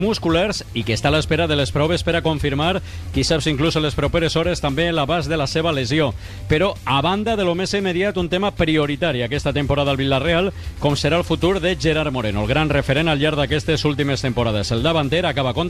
musculars i que està a l'espera de les proves per a confirmar, qui saps inclús en les properes hores, també l'abast de la seva lesió. Però a banda de lo més immediat, un tema prioritari aquesta temporada al Villarreal, com serà el futur de Gerard Moreno, el gran referent al llarg d'aquestes últimes temporades. El davanter acaba